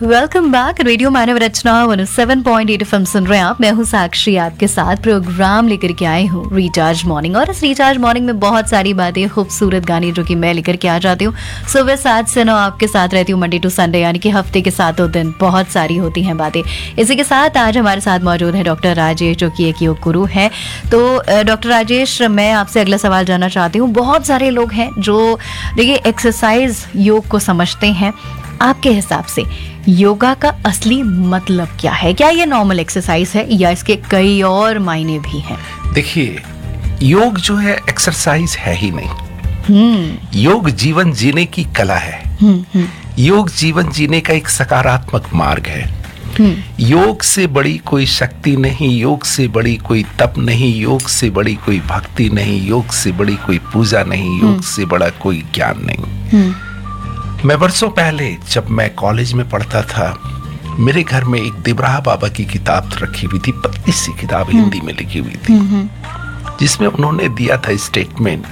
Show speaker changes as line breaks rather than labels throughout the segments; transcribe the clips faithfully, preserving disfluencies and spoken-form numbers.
Welcome back. Radio मानव रचना one O seven point eight FM सुन रहे हैं आप। मैं हूं साक्षी, आपके साथ प्रोग्राम लेकर के आई हूं रिचार्ज मॉर्निंग। और इस रिचार्ज मॉर्निंग में बहुत सारी बातें, खूबसूरत गाने जो कि मैं लेकर के आ जाती हूँ। सुबह सात से नौ आपके साथ रहती हूँ, मंडे टू संडे, यानी कि हफ्ते के सातों दिन बहुत सारी होती हैं बातें। इसी के साथ आज हमारे साथ मौजूद है डॉक्टर राजेश, जो कि एक योग गुरु है। तो डॉक्टर राजेश, मैं आपसे अगला सवाल जानना चाहती हूँ। बहुत सारे लोग हैं जो देखिए एक्सरसाइज योग को समझते हैं। आपके हिसाब से योगा का असली मतलब क्या है? क्या ये नॉर्मल एक्सरसाइज है या इसके कई और मायने भी हैं?
देखिए, योग जो है एक्सरसाइज है ही नहीं। योग जीवन जीने की कला है। योग जीवन जीने का एक सकारात्मक मार्ग है। योग से बड़ी कोई शक्ति नहीं, योग से बड़ी कोई तप नहीं, योग से बड़ी कोई भक्ति नहीं, योग से बड़ी कोई पूजा नहीं, योग से बड़ा कोई ज्ञान नहीं। मैं वर्षों पहले जब मैं कॉलेज में पढ़ता था, मेरे घर में एक दिबराहा बाबा की किताब रखी हुई थी, पतली सी किताब हिंदी में लिखी हुई थी, जिसमें उन्होंने दिया था स्टेटमेंट,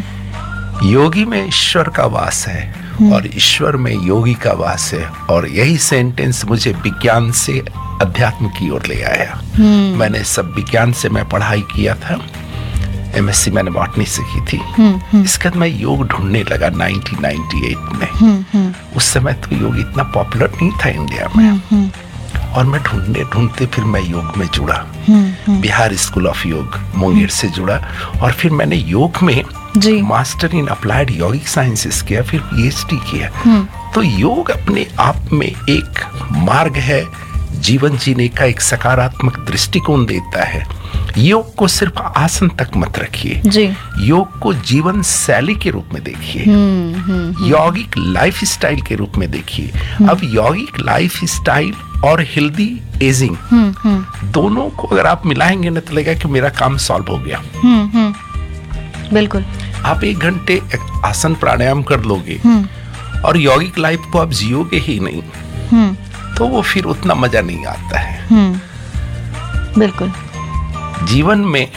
योगी में ईश्वर का वास है और ईश्वर में योगी का वास है। और यही सेंटेंस मुझे विज्ञान से अध्यात्म की ओर ले आया। मैंने सब विज्ञान से मैं पढ़ाई किया था, एमएससी मैंने बॉटनी से की थी। इसके बाद मैं योग ढूंढने लगा नाइनटीन नाइंटी एट में। उस समय तो योग इतना पॉपुलर नहीं था इंडिया में, और मैं ढूंढने ढूंढते फिर मैं योग में जुड़ा। बिहार स्कूल ऑफ योग मुंगेर से जुड़ा, और फिर मैंने योग में मास्टर इन अप्लाइड यौगिक साइंसेस किया, फिर पीएचडी किया। तो योग अपने आप में एक मार्ग है, जीवन जीने का एक सकारात्मक दृष्टिकोण देता है। योग को सिर्फ आसन तक मत रखिए, योग को जीवन शैली के रूप में देखिए, यौगिक लाइफ स्टाइल के रूप में देखिए। अब यौगिक लाइफ स्टाइल और हेल्दी एजिंग दोनों को अगर आप मिलाएंगे ना, तो लगेगा कि मेरा काम सॉल्व हो गया।
बिल्कुल।
आप एक घंटे आसन प्राणायाम कर लोगे और यौगिक लाइफ को आप जियोगे ही नहीं, तो वो फिर उतना मजा नहीं आता है।
बिल्कुल।
जीवन में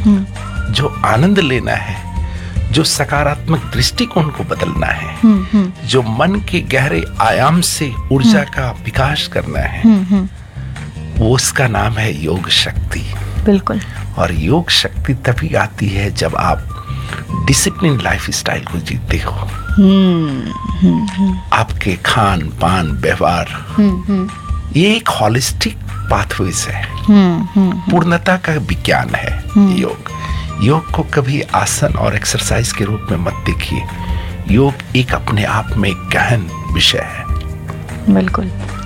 जो आनंद लेना है, जो सकारात्मक दृष्टिकोण को बदलना है, जो मन के गहरे आयाम से ऊर्जा का विकास करना है, वो उसका नाम है योग शक्ति।
बिल्कुल।
और योग शक्ति तभी आती है जब आप डिसिप्लिन लाइफ स्टाइल को जीते हो। आपके खान पान व्यवहार, ये एक हॉलिस्टिक पाथवेज है, पूर्णता का विज्ञान है योग। योग को कभी आसन और एक्सरसाइज के रूप में मत देखिए, योग एक अपने आप में गहन विषय है।
बिल्कुल।